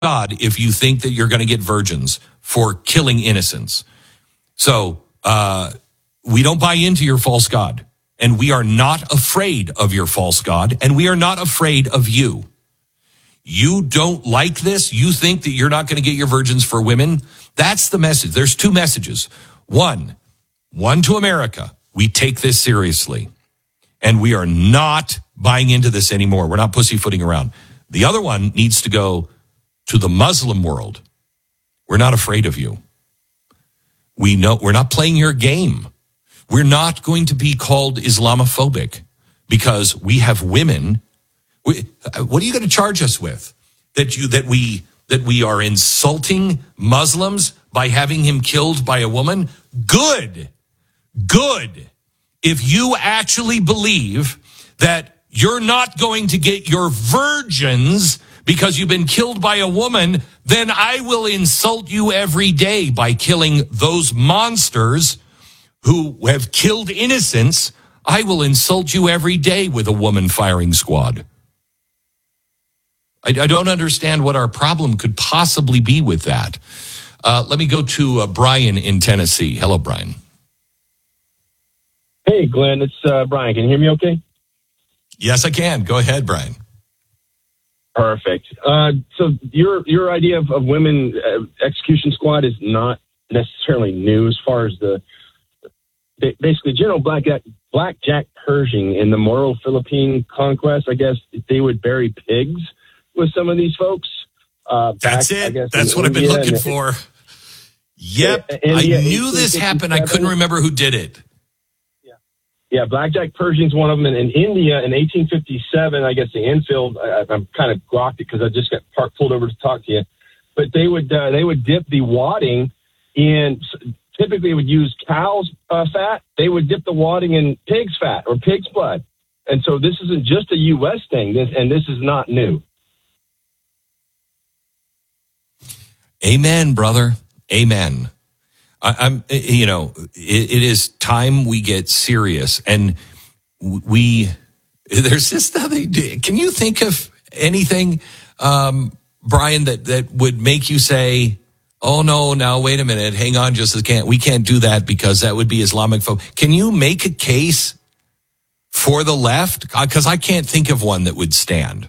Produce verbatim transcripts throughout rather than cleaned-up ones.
God if you think that you're going to get virgins for killing innocents. So uh, we don't buy into your false God, and we are not afraid of your false God, and we are not afraid of you. You don't like this? You think that you're not going to get your virgins for women? That's the message. There's two messages. One, one to America. We take this seriously, and we are not buying into this anymore. We're not pussyfooting around. The other one needs to go to the Muslim world. We're not afraid of you. We know we're not playing your game. We're not going to be called Islamophobic because we have women. We, what are you going to charge us with? That you that we that we are insulting Muslims by having him killed by a woman? Good. Good. If you actually believe that you're not going to get your virgins because you've been killed by a woman, then I will insult you every day by killing those monsters who have killed innocents. I will insult you every day with a woman firing squad. I, I don't understand what our problem could possibly be with that. Uh, let me go to uh, Brian in Tennessee. Hello, Brian. Hey, Glenn, it's uh, Brian. Can you hear me okay? Yes, I can. Go ahead, Brian. Perfect. Uh, so your your idea of, of women uh, execution squad is not necessarily new as far as the basically General Black Blackjack Pershing in the Moro Philippine conquest. I guess they would bury pigs with some of these folks. Uh, That's back, it. I guess, That's what India I've been looking and, for. Yep. India, I knew this happened. I couldn't remember who did it. Yeah, Blackjack Pershing's one of them. And in India in eighteen fifty-seven, I guess the Enfield, I, I'm kind of grokked it because I just got parked, pulled over to talk to you. But they would uh, they would dip the wadding in, typically would use cow's uh, fat. They would dip the wadding in pig's fat or pig's blood. And so this isn't just a U S thing, this, and this is not new. Amen, brother. Amen. I, I'm, you know, it, it is time we get serious, and we, there's just nothing. Can you think of anything, um, Brian, that, that would make you say, oh no, now wait a minute, hang on just a second, we can't do that because that would be Islamic phobic. Can you make a case for the left? Because I can't think of one that would stand.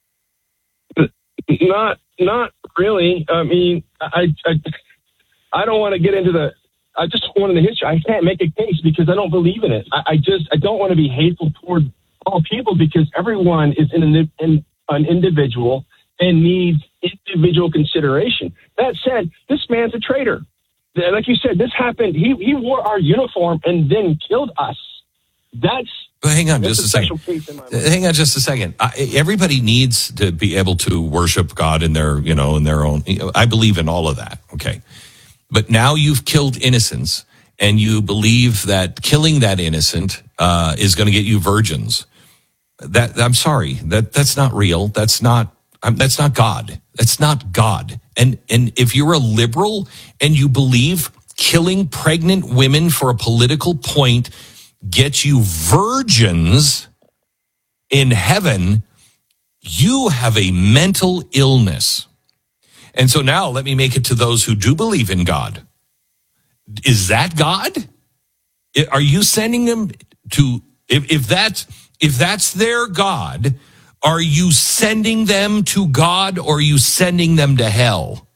Not, not really. I mean, I, I, I don't want to get into the, I just wanted the history. I can't make a case because I don't believe in it. I, I just, I don't want to be hateful toward all people because everyone is in an, in an individual and needs individual consideration. That said, this man's a traitor. Like you said, this happened. He, he wore our uniform and then killed us. That's, well, hang on just a, a second. Hang on just a second. I, everybody needs to be able to worship God in their, you know, in their own, I believe in all of that. Okay. But now you've killed innocents, and you believe that killing that innocent uh, is going to get you virgins. That I'm sorry, that that's not real. That's not um, that's not God. That's not God. And and if you're a liberal and you believe killing pregnant women for a political point gets you virgins in heaven, you have a mental illness. And so now let me make it to those who do believe in God. Is that God? Are you sending them to, if, if that's, if that's their God, are you sending them to God or are you sending them to hell?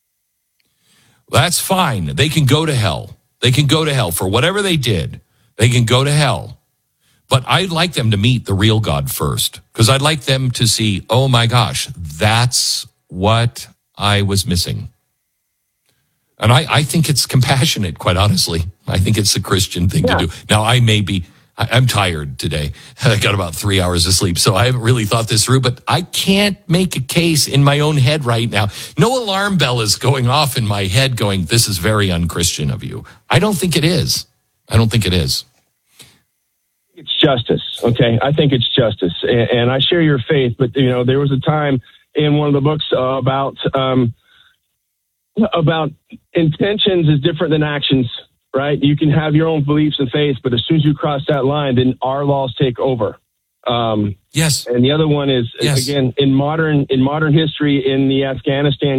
That's fine. They can go to hell. They can go to hell for whatever they did. They can go to hell. But I'd like them to meet the real God first, because I'd like them to see, oh my gosh, that's what I was missing. And I, I think it's compassionate, quite honestly. I think it's a Christian thing yeah. to do. Now, I may be, I, I'm tired today. I got about three hours of sleep, so I haven't really thought this through, but I can't make a case in my own head right now. No alarm bell is going off in my head going, this is very unchristian of you. I don't think it is. I don't think it is. It's justice, okay? I think it's justice, and, and I share your faith, but, you know, there was a time in one of the books uh, about um, about intentions is different than actions, right? You can have your own beliefs and faith, but as soon as you cross that line, then our laws take over. Um, Yes. and the other one is, Yes. again, in modern in modern history, in the Afghanistan